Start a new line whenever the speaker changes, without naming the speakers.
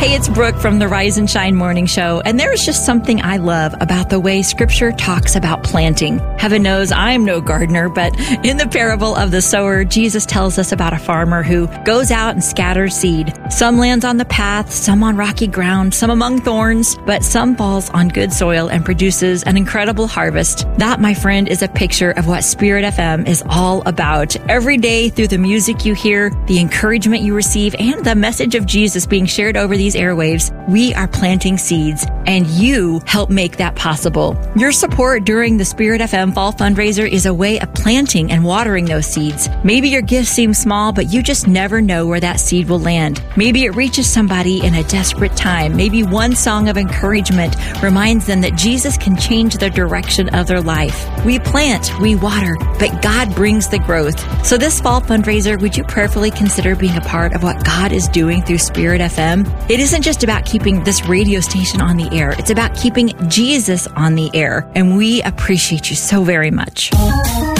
Hey, it's Brooke from the Rise and Shine Morning Show, and there's just something I love about the way Scripture talks about planting. Heaven knows I'm no gardener, but in the parable of the sower, Jesus tells us about a farmer who goes out and scatters seed. Some lands on the path, some on rocky ground, some among thorns, but some falls on good soil and produces an incredible harvest. That, my friend, is a picture of what Spirit FM is all about. Every day, through the music you hear, the encouragement you receive, and the message of Jesus being shared over these airwaves, we are planting seeds, and you help make that possible. Your support during the Spirit FM Fall Fundraiser is a way of planting and watering those seeds. Maybe your gift seems small, but you just never know where that seed will land. Maybe it reaches somebody in a desperate time. Maybe one song of encouragement reminds them that Jesus can change the direction of their life. We plant, we water, but God brings the growth. So this Fall Fundraiser, would you prayerfully consider being a part of what God is doing through Spirit FM? It isn't just about keeping this radio station on the air. It's about keeping Jesus on the air. And we appreciate you so very much.